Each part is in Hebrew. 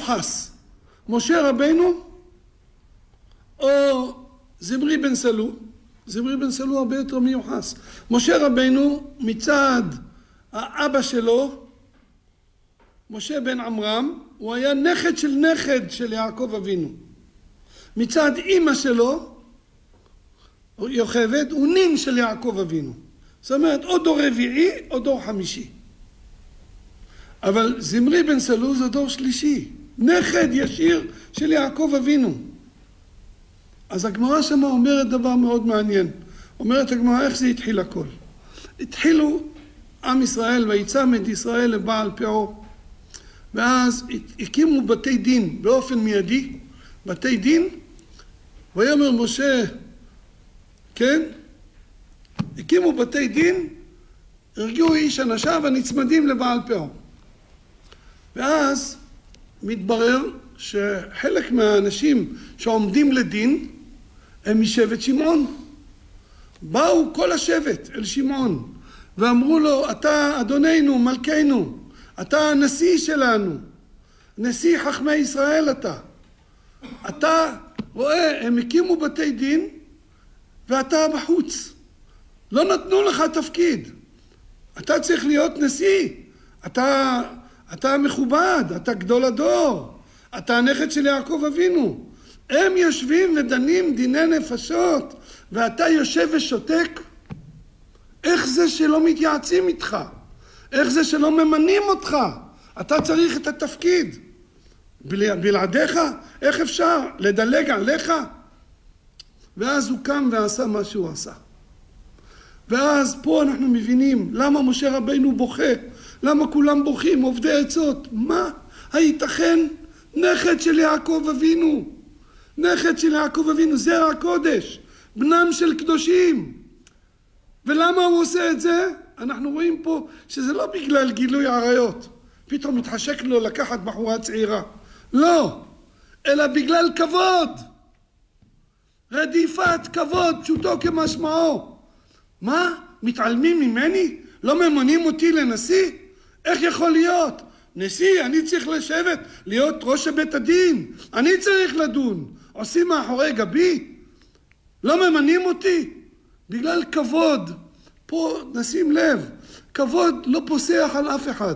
יוחס? משה רבנו או זמרי בן סלו? זמרי בן סלו הרבה יותר מיוחס. משה רבנו מצד האבא שלו, משה בן עמרם, הוא היה נכד של יעקב אבינו. מצד אמא שלו, יוכבד, הוא נין של יעקב אבינו. זאת אומרת, או דור רביעי או דור חמישי. אבל זמרי בן סלו זה דור שלישי, נכד ישיר של יעקב אבינו. אז הגמרא שמה אומרת דבר מאוד מעניין. אומרת הגמרא, איך זה התחיל הכל? התחילו עם ישראל ויצמד ישראל לבעל פרעה, ואז הקימו בתי דין באופן מיידי, בתי דין, ויאמר משה, כן? הקימו בתי דין, הרגיעו איש אנשיו הנצמדים לבעל פרעה. ואז מתברר שחלק מהאנשים שעומדים לדין הם משבט שמעון. באו כל השבט אל שמעון ואמרו לו, אתה אדוננו, מלכנו, אתה הנשיא שלנו, נשיא חכמי ישראל אתה רואה, הם הקימו בתי דין ואתה בחוץ, לא נתנו לך תפקיד, אתה צריך להיות נשיא, אתה מכובד, אתה גדול הדור, אתה הנכד של יעקב אבינו. הם יושבים ודנים דיני נפשות ואתה יושב ושותק? איך זה שלא מתייעצים איתך? איך זה שלא ממנים אותך? אתה צריך את התפקיד. בלעדיך? איך אפשר לדלג עליך? ואז הוא קם ועשה מה שהוא עשה. ואז פה אנחנו מבינים למה משה רבינו בוכה, למה כולם בוכים, עובדי עצות. מה? הייתכן? נכד של יעקב אבינו. נכד של יעקב אבינו, זרע הקודש, בנם של קדושים. ולמה הוא עושה את זה? אנחנו רואים פה שזה לא בגלל גילוי עריות. פתאום מתחשק לו לקחת בחורה צעירה. לא, אלא בגלל כבוד. רדיפת כבוד, פשוטו כמשמעו. מה? מתעלמים ממני? לא ממנים אותי לנשיא? איך יכול להיות? נשיא, אני צריך לשבת, להיות ראש בית הדין. אני צריך לדון. עושים מאחורי גבי? לא ממנים אותי? בגלל כבוד. פה נשים לב, כבוד לא פוסח על אף אחד.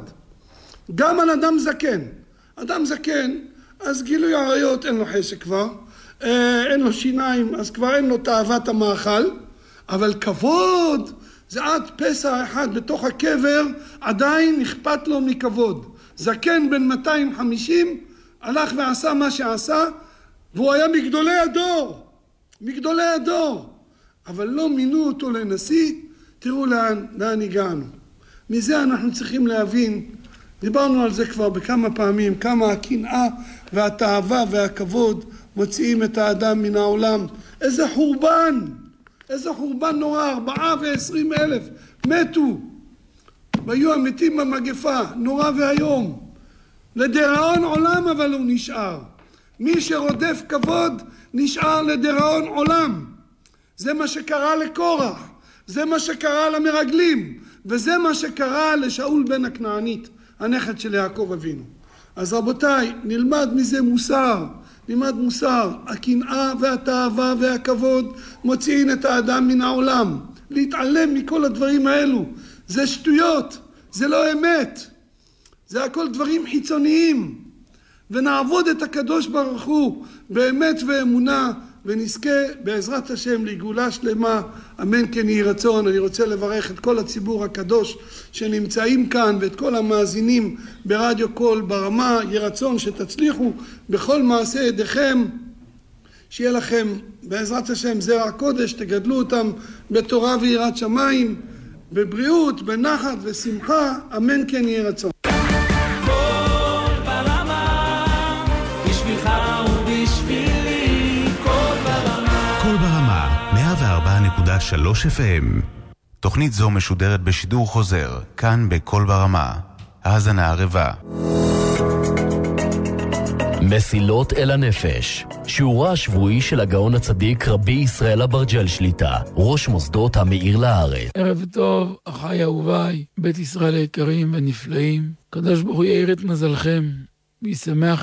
גם על אדם זקן. אדם זקן, אז גילוי עריות אין לו חשק כבר, אין לו שיניים, אז כבר אין לו תאוות המאכל, אבל כבוד זה עד פסע אחד בתוך הקבר, עדיין אכפת לו מכבוד. זקן בן 250 הלך ועשה מה שעשה, והוא היה מגדולי הדור, מגדולי הדור, אבל לא מינו אותו לנשיא. תראו לאן הגענו. מזה אנחנו צריכים להבין, דיברנו על זה כבר בכמה פעמים, כמה הקנאה והתאווה והכבוד מוציאים את האדם מן העולם. איזה חורבן, איזה חורבן נורא, 24,000 מתו, והיו המתים במגפה, נורא והיום. לדיראון עולם אבל הוא נשאר. מי שרודף כבוד נשאר לדיראון עולם. זה מה שקרה לקורח, זה מה שקרה למרגלים, וזה מה שקרה לשאול בן הכנענית, הנכד של יעקב אבינו. אז רבותיי, נלמד מזה מוסר, נלמד מוסר. הקנאה והתאווה והכבוד מוציאים את האדם מן העולם. להתעלם מכל הדברים האלו, זה שטויות, זה לא אמת, זה הכל דברים חיצוניים. ונעבוד את הקדוש ברוך הוא באמת ואמונה, ונזכה בעזרת השם לגאולה שלמה, אמן כן יהי רצון. אני רוצה לברך את כל הציבור הקדוש שנמצאים כאן ואת כל המאזינים ברדיו קול ברמה. יהי רצון שתצליחו בכל מעשה ידיכם, שיהיה לכם בעזרת השם זרע קודש, תגדלו אותם בתורה ויראת שמיים, בבריאות, בנחת ושמחה, אמן כן יהי רצון. קול ברמה 104.3 FM. תוכנית זו משודרת בשידור חוזר, כאן בקול ברמה. האזנה ערבה. מסילות אל הנפש, שיעורה השבועי של הגאון הצדיק רבי ישראל אברג'ל שליטה, ראש מוסדות המאיר לארץ. ערב טוב, אחיי אהוביי, בית ישראל היקרים ונפלאים. קדוש ברוך הוא יאיר את מזלכם, וישמח